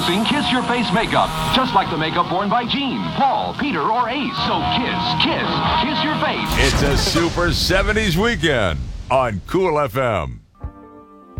Introducing Kiss Your Face Makeup. Just like the makeup worn by Gene, Paul, Peter, or Ace. So kiss your face. It's a super 70s weekend on Cool FM.